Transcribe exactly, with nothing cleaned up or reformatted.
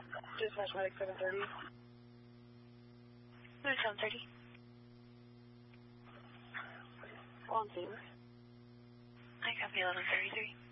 Dispatch medic seven thirty. Who's seven thirty? On scene. I copy eleven thirty-three.